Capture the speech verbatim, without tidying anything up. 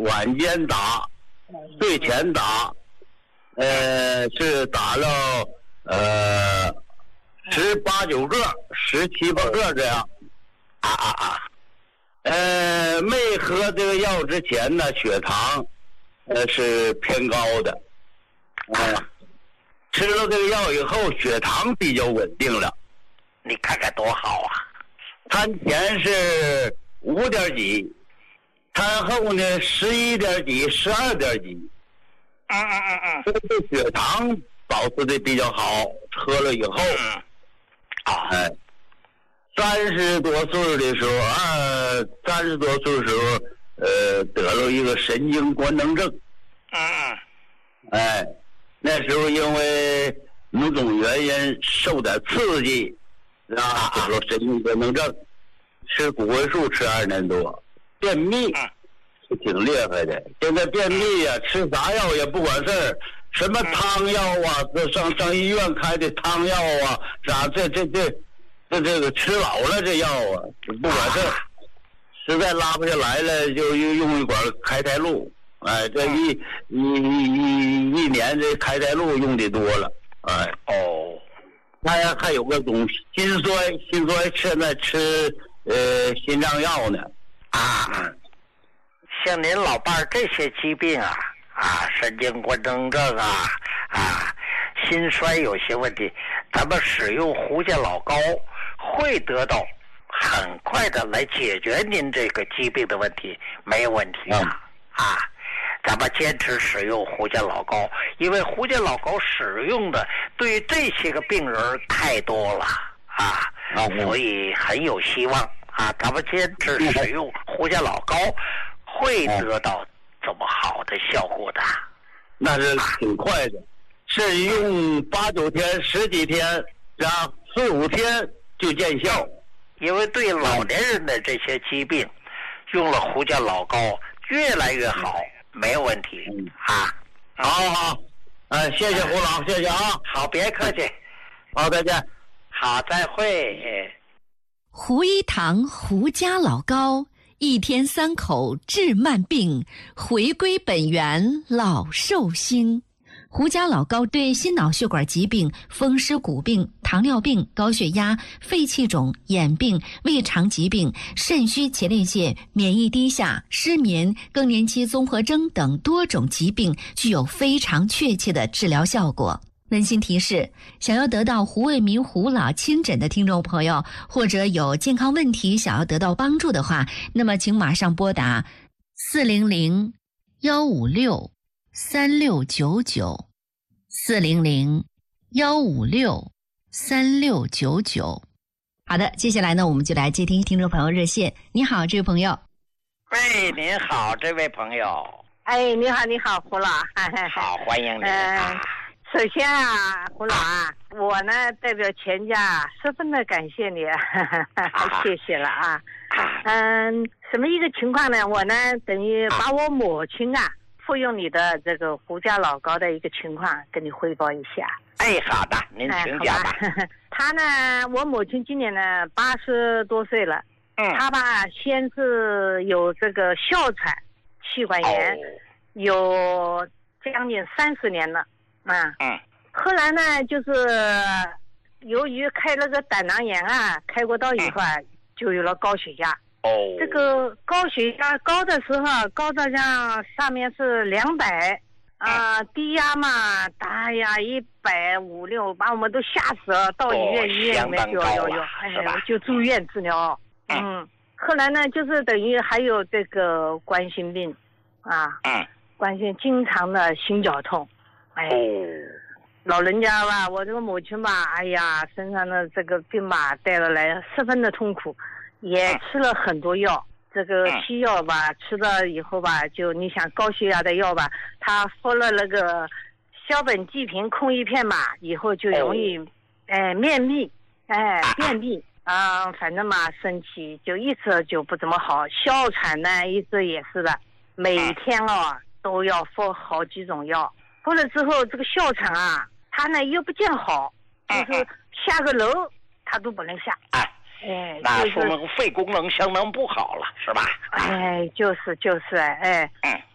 晚间打，睡前打，呃，是打了呃十八九个、十七八个这样。 啊啊啊！ 呃，没喝这个药之前呢，血糖呃是偏高的。呃，吃了这个药以后，血糖比较稳定了。 你看看多好啊！ 餐前是五点几，餐后呢十一点几、十二点几。 嗯嗯嗯嗯， 这个血糖保持的比较好，喝了以后， 嗯，啊， 哎，三十多岁的时候，二三十多岁的时候，呃，得了一个神经官能症。 嗯嗯， 哎，那时候因为某种原因受点刺激，啊，得了神经官能症，吃谷维素吃二年多，便秘。 嗯是挺厉害的，现在便秘呀、啊，吃啥药也不管事儿，什么汤药啊，这上上医院开的汤药啊，啥这这这这这个吃老了这药啊，不管事儿，实在拉不下来了，就又用一管开泰露，哎，这一一一一年这开泰露用的多了，哎， 哦， 还还有个种心衰，心衰现在吃呃心脏药呢， 啊。像您老伴儿这些疾病啊啊，神经官能症啊啊，心衰有些问题，咱们使用胡家老膏会得到很快的来解决您这个疾病的问题，没有问题啊、嗯、啊！咱们坚持使用胡家老膏，因为胡家老膏使用的对于这些个病人太多了啊， 嗯、 所以很有希望啊！咱们坚持使用胡家老膏。会得到这么好的效果的， 那是挺快的，是用八九天、十几天，然后四五天就见效。 因为对老年人的这些疾病，用了胡家老膏越来越好，没有问题、嗯、啊。 好好好，哎，谢谢胡老，谢谢啊。 好，别客气。 好，再见。 好，再会。 胡一堂胡家老膏。一天三口治慢病，回归本源老寿星。胡家老膏对心脑血管疾病、风湿骨病、糖尿病、高血压、肺气肿、眼病、胃肠疾病、肾虚前列腺、免疫低下、失眠、更年期综合征等多种疾病具有非常确切的治疗效果。温馨提示，想要得到胡卫民胡老亲诊的听众朋友，或者有健康问题想要得到帮助的话，那么请马上拨打四零零幺五六三六九九 四零零幺五六三六九九。好的，接下来呢，我们就来接听听众朋友热线。你好，这位朋友。 喂，您好，这位朋友。 哎，你好，你好，胡老。 好，欢迎您、 呃、 啊。 首先啊，胡老啊，我呢代表全家十分的感谢你，谢谢了啊。嗯，什么一个情况呢？我呢等于把我母亲啊服用你的这个胡家老膏的一个情况跟你汇报一下。 哎，好的，您请讲吧。 哎、她呢，我母亲今年呢八十多岁了， 嗯， 她吧先是有这个哮喘、气管炎， 哦、 有将近三十年了。啊， 嗯， 后来呢，就是由于开了个胆囊炎啊，开过刀以后啊，嗯、就有了高血压。 哦， 这个高血压高的时候，高到像上面是两百啊，低压嘛，大呀一百五六，把我们都吓死了。到医院、哦、医院里面就要要，哎，就住院治疗。嗯，嗯后来呢，就是等于还有这个冠心病啊， 嗯， 冠心经常的心绞痛。哎，老人家吧，我这个母亲吧，哎呀，身上的这个病吧带了来，十分的痛苦，也吃了很多药。这个西药吧，吃了以后吧，就你想高血压的药吧，他服了那个硝苯济平控一片嘛，以后就容易，哎，便秘，哎，便秘啊、呃，反正嘛，身体就一直就不怎么好。哮喘呢，一直也是的，每天哦都要服好几种药。服了之后，这个哮喘啊，他呢又不见好，就是下个楼他都不能下。 哎， 哎， 那说明肺功能相当不好了，是吧？ 哎，就是就是哎， 嗯，